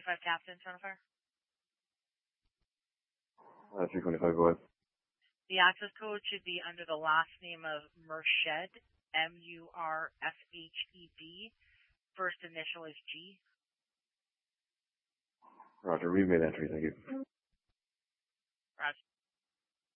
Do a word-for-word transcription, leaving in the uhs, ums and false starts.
twenty-five Captain, front of fire. Uh, three twenty-five, go ahead. The access code should be under the last name of Murshed, M U R S H E D. First initial is G. Roger, we've made entry, thank you.